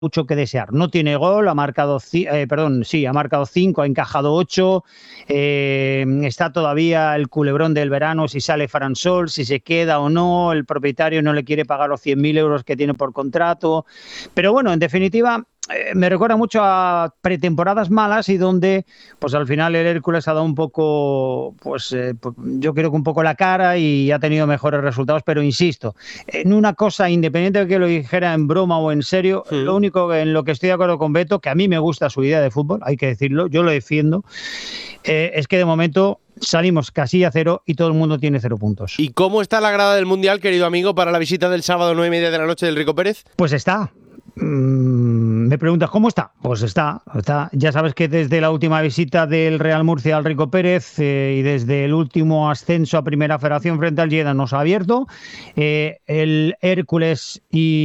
mucho que desear. No tiene gol, ha marcado 5, ha encajado 8. Está todavía el culebrón del verano, si sale Ferran Sol, si se queda o no. El propietario no le quiere pagar los 100.000 euros que tiene por contrato. Pero bueno, en definitiva, me recuerda mucho a pretemporadas malas y donde pues al final el Hércules ha dado un poco, yo creo que un poco la cara y ha tenido mejores resultados, pero insisto, en una cosa, independiente de que lo dijera en broma o en serio, lo único en lo que estoy de acuerdo con Beto, que a mí me gusta su idea de fútbol, hay que decirlo, yo lo defiendo, es que de momento salimos casilla cero y todo el mundo tiene 0 puntos. ¿Y cómo está la grada del Mundial, querido amigo, para la visita del sábado 9:30 de la noche del Rico Pérez? Pues está. Me preguntas ¿cómo está? Pues está. Ya sabes que desde la última visita del Real Murcia al Rico Pérez y desde el último ascenso a Primera Federación frente al Lleida nos ha abierto. El Hércules,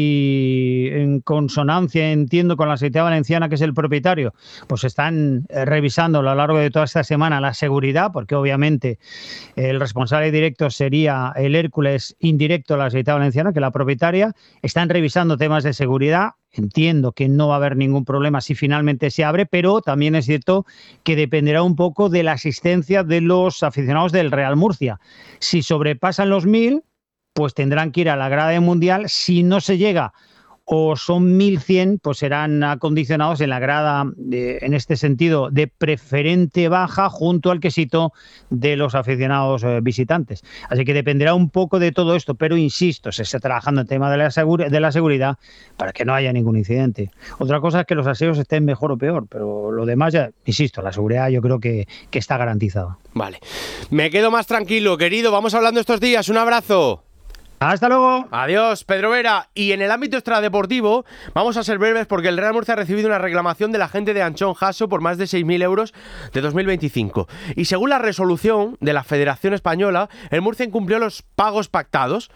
y en consonancia, entiendo, con la Sociedad Valenciana, que es el propietario, pues están revisando a lo largo de toda esta semana la seguridad, porque obviamente el responsable directo sería el Hércules, indirecto la Sociedad Valenciana, que es la propietaria. Están revisando temas de seguridad. Entiendo que no va a haber ningún problema si finalmente se abre, pero también es cierto que dependerá un poco de la asistencia de los aficionados del Real Murcia. Si sobrepasan los 1.000, pues tendrán que ir a la grada del Mundial. Si no se llega o son 1.100, pues serán acondicionados en la grada, en este sentido, de preferente baja, junto al quesito de los aficionados visitantes. Así que dependerá un poco de todo esto, pero insisto, se está trabajando en el tema de la seguridad para que no haya ningún incidente. Otra cosa es que los aseos estén mejor o peor, pero lo demás, ya insisto, la seguridad yo creo que está garantizada. Vale, me quedo más tranquilo, querido, vamos hablando estos días, un abrazo. ¡Hasta luego! Adiós, Pedro Vera. Y en el ámbito extradeportivo, vamos a ser breves porque el Real Murcia ha recibido una reclamación de la gente de Anchón Jasso por más de 6.000 euros de 2025. Y según la resolución de la Federación Española, el Murcia incumplió los pagos pactados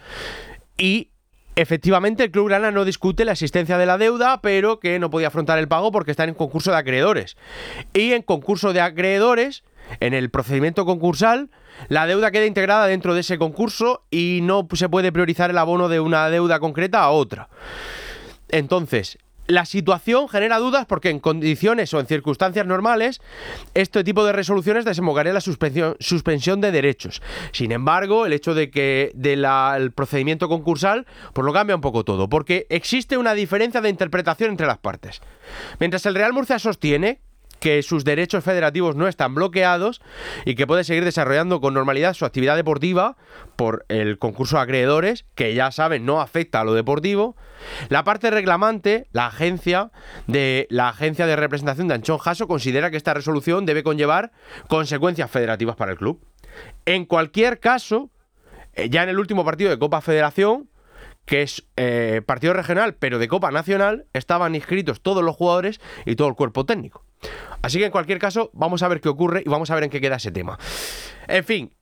y efectivamente el club grana no discute la existencia de la deuda, pero que no podía afrontar el pago porque está en concurso de acreedores. Y en concurso de acreedores, en el procedimiento concursal, la deuda queda integrada dentro de ese concurso y no se puede priorizar el abono de una deuda concreta a otra. Entonces, la situación genera dudas porque en condiciones o en circunstancias normales este tipo de resoluciones desembocaría en la suspensión de derechos. Sin embargo, el hecho de que el procedimiento concursal pues lo cambia un poco todo, porque existe una diferencia de interpretación entre las partes. Mientras el Real Murcia sostiene que sus derechos federativos no están bloqueados y que puede seguir desarrollando con normalidad su actividad deportiva por el concurso de acreedores, que ya saben no afecta a lo deportivo, la parte reclamante, la agencia de representación de Anchón Jasso, considera que esta resolución debe conllevar consecuencias federativas para el club. En cualquier caso, ya en el último partido de Copa Federación, que es partido regional pero de Copa Nacional, estaban inscritos todos los jugadores y todo el cuerpo técnico. Así que en cualquier caso vamos a ver qué ocurre y vamos a ver en qué queda ese tema. En fin,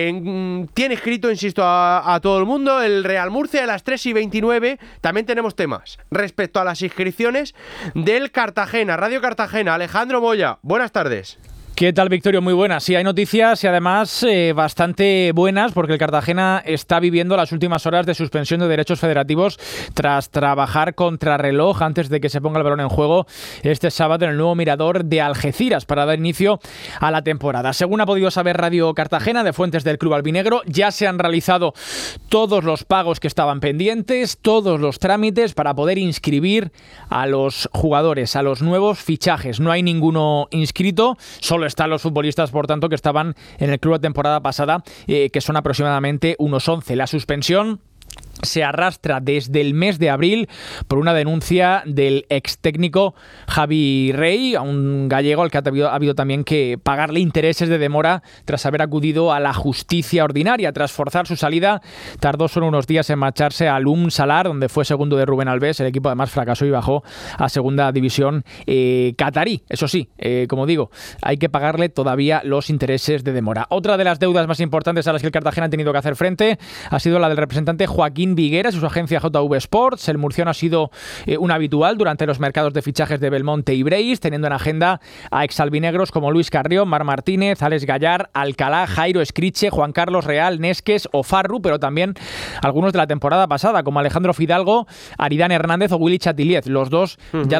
tiene inscrito, insisto, a todo el mundo el Real Murcia. A las 3:29 también tenemos temas respecto a las inscripciones del Cartagena, Radio Cartagena. Alejandro Moya, buenas tardes. ¿Qué tal, Victorio? Muy buenas. Sí, hay noticias y además bastante buenas porque el Cartagena está viviendo las últimas horas de suspensión de derechos federativos tras trabajar contrarreloj antes de que se ponga el balón en juego este sábado en el nuevo mirador de Algeciras para dar inicio a la temporada. Según ha podido saber Radio Cartagena de fuentes del club albinegro, ya se han realizado todos los pagos que estaban pendientes, todos los trámites para poder inscribir a los jugadores, a los nuevos fichajes. No hay ninguno inscrito, solo están los futbolistas, por tanto, que estaban en el club la temporada pasada, que son aproximadamente unos 11. La suspensión se arrastra desde el mes de abril por una denuncia del ex técnico Javi Rey, a un gallego al que ha habido también que pagarle intereses de demora tras haber acudido a la justicia ordinaria. Tras forzar su salida, tardó solo unos días en marcharse al Salar, donde fue segundo de Rubén Alves. El equipo además fracasó y bajó a segunda división catarí. Eso sí, como digo, hay que pagarle todavía los intereses de demora. Otra de las deudas más importantes a las que el Cartagena ha tenido que hacer frente ha sido la del representante Joaquín Martín Vigueras y su agencia JV Sports. El murciano ha sido un habitual durante los mercados de fichajes de Belmonte y Breis, teniendo en agenda a exalbinegros como Luis Carrión, Mar Martínez, Alex Gallar, Alcalá, Jairo Escriche, Juan Carlos Real, Nesques o Farru, pero también algunos de la temporada pasada, como Alejandro Fidalgo, Aridane Hernández o Willy Chatiliez. Los dos ya